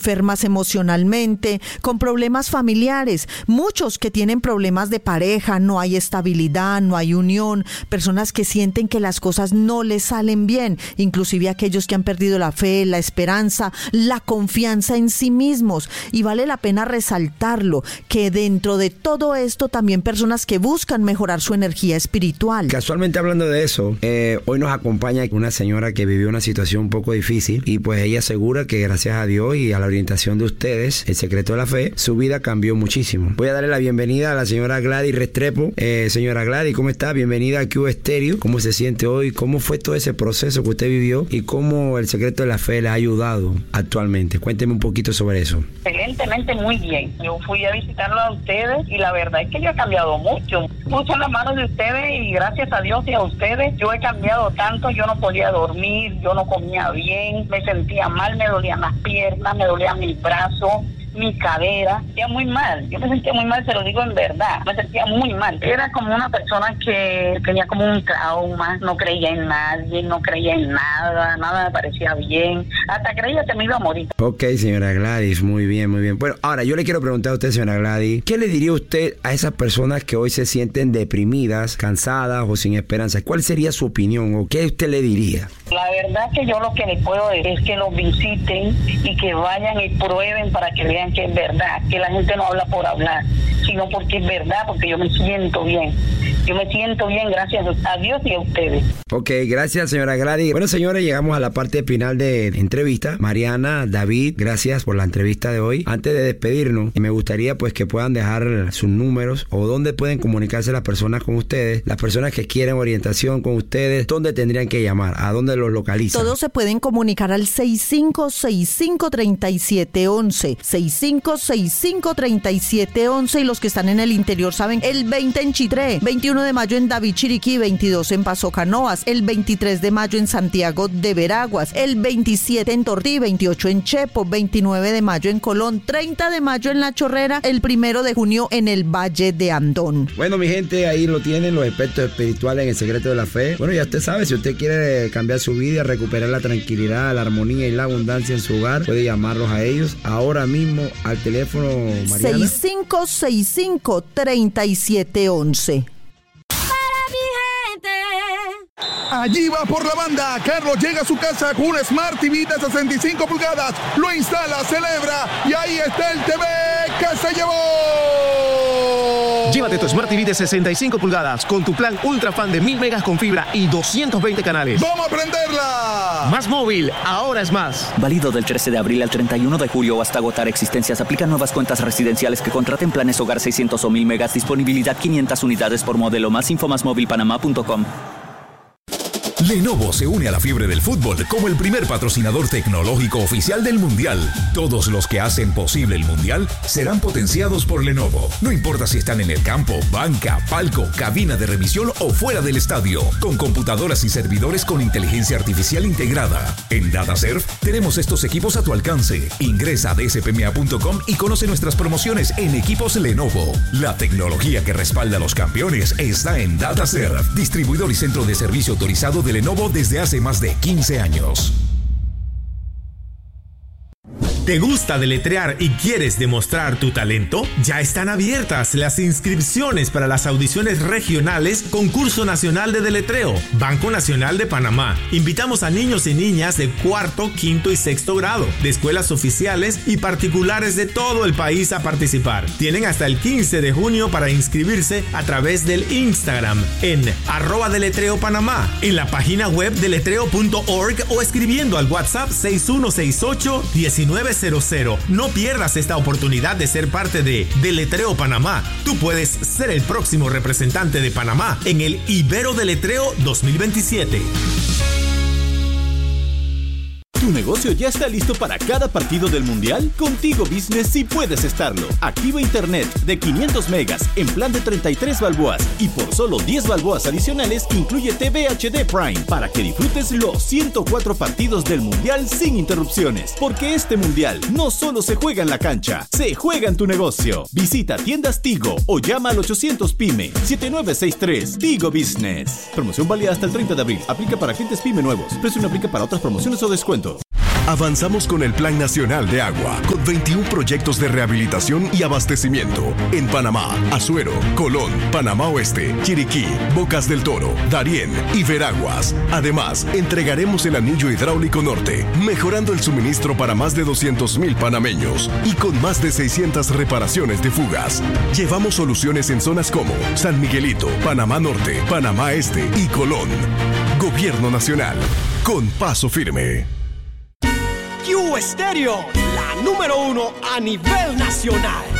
enfermas emocionalmente, con problemas familiares, muchos que tienen problemas de pareja, no hay estabilidad, no hay unión, personas que sienten que las cosas no les salen bien, inclusive aquellos que han perdido la fe, la esperanza, la confianza en sí mismos. Y vale la pena resaltarlo, que dentro de todo esto también personas que buscan mejorar su energía espiritual. Casualmente hablando de eso, hoy nos acompaña una señora que vivió una situación un poco difícil y pues ella asegura que gracias a Dios y a la orientación de ustedes, el secreto de la fe, su vida cambió muchísimo. Voy a darle la bienvenida a la señora Gladys Restrepo. Señora Gladys, ¿cómo está? Bienvenida a Q Estéreo. ¿Cómo se siente hoy? ¿Cómo fue todo ese proceso que usted vivió y cómo el secreto de la fe le ha ayudado actualmente? Cuénteme un poquito sobre eso. Excelentemente, muy bien. Yo fui a visitarlo a ustedes y la verdad es que yo he cambiado mucho. Puse en las manos de ustedes y gracias a Dios y a ustedes yo he cambiado tanto. Yo no podía dormir, yo no comía bien, me sentía mal, me dolían las piernas, me dolían mis brazos, mi cadera, sentía muy mal. Yo me sentía muy mal, se lo digo en verdad, me sentía muy mal. Era como una persona que tenía como un trauma, no creía en nadie, no creía en nada, nada me parecía bien, hasta creía que me iba a morir. Ok, señora Gladys, muy bien, muy bien. Bueno, ahora yo le quiero preguntar a usted, señora Gladys, ¿qué le diría usted a esas personas que hoy se sienten deprimidas, cansadas o sin esperanza? ¿Cuál sería su opinión o qué usted le diría? La verdad que yo lo que les puedo decir es que los visiten y que vayan y prueben para que vean que es verdad, que la gente no habla por hablar, sino porque es verdad, porque yo me siento bien. Yo me siento bien gracias a Dios y a ustedes. Ok, gracias, señora Gladys. Bueno, señores, llegamos a la parte final de entrevista. Mariana, David, gracias por la entrevista de hoy. Antes de despedirnos, me gustaría pues que puedan dejar sus números o dónde pueden comunicarse las personas con ustedes, las personas que quieren orientación con ustedes, dónde tendrían que llamar, a dónde los localizan. Todos se pueden comunicar al 6565-3711, 6565-3711, y los que están en el interior saben, el 20 en Chitré, 21 de mayo en David Chiriquí, 22 en Paso Canoas, el 23 de mayo en Santiago de Veraguas, el 27 en Tortí, 28 en Chepo, 29 de mayo en Colón, 30 de mayo en La Chorrera, el 1 de junio en el Valle de Andón. Bueno, mi gente, ahí lo tienen, los expertos espirituales en el secreto de la fe. Bueno, ya usted sabe, si usted quiere cambiar su vida, recuperar la tranquilidad, la armonía y la abundancia en su hogar, puede llamarlos a ellos ahora mismo al teléfono, Mariana. 6565-3711. Allí va por la banda. Carlos llega a su casa con un Smart TV de 65 pulgadas. Lo instala, celebra y ahí está el TV que se llevó. Llévate tu Smart TV de 65 pulgadas con tu plan Ultra Fan de 1000 megas con fibra y 220 canales. ¡Vamos a prenderla! Más móvil, ahora es más. Válido del 13 de abril al 31 de julio o hasta agotar existencias. Aplican nuevas cuentas residenciales que contraten planes hogar 600 o 1000 megas. Disponibilidad 500 unidades por modelo. Más info másmovilpanamá.com. Lenovo se une a la fiebre del fútbol como el primer patrocinador tecnológico oficial del Mundial. Todos los que hacen posible el Mundial serán potenciados por Lenovo. No importa si están en el campo, banca, palco, cabina de revisión o fuera del estadio. Con computadoras y servidores con inteligencia artificial integrada. En DataServe tenemos estos equipos a tu alcance. Ingresa a dspma.com y conoce nuestras promociones en equipos Lenovo. La tecnología que respalda a los campeones está en DataServe, distribuidor y centro de servicio autorizado de Lenovo desde hace más de 15 años. ¿Te gusta deletrear y quieres demostrar tu talento? Ya están abiertas las inscripciones para las audiciones regionales Concurso Nacional de Deletreo, Banco Nacional de Panamá. Invitamos a niños y niñas de cuarto, quinto y sexto grado, de escuelas oficiales y particulares de todo el país a participar. Tienen hasta el 15 de junio para inscribirse a través del Instagram en @deletreopanamá, en la página web deletreo.org o escribiendo al WhatsApp 6168-1900. No pierdas esta oportunidad de ser parte de Deletreo Panamá. Tú puedes ser el próximo representante de Panamá en el Ibero Deletreo 2027. ¿Tu negocio ya está listo para cada partido del Mundial? Contigo Business sí puedes estarlo. Activa Internet de 500 megas en plan de 33 balboas y por solo 10 balboas adicionales incluye TV HD Prime para que disfrutes los 104 partidos del Mundial sin interrupciones. Porque este Mundial no solo se juega en la cancha, se juega en tu negocio. Visita tiendas Tigo o llama al 800 PYME 7963. Tigo Business. Promoción válida hasta el 30 de abril. Aplica para clientes PYME nuevos. Precio no aplica para otras promociones o descuentos. Avanzamos con el Plan Nacional de Agua, con 21 proyectos de rehabilitación y abastecimiento en Panamá, Azuero, Colón, Panamá Oeste, Chiriquí, Bocas del Toro, Darién y Veraguas. Además, entregaremos el anillo hidráulico norte, mejorando el suministro para más de 200,000 panameños y con más de 600 reparaciones de fugas. Llevamos soluciones en zonas como San Miguelito, Panamá Norte, Panamá Este y Colón. Gobierno Nacional, con paso firme. Q Estéreo, la número 1 a nivel nacional.